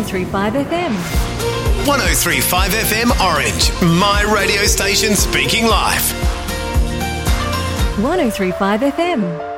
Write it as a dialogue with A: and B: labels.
A: 1035 FM.
B: 1035 FM Orange, my radio station speaking live.
A: 1035 FM.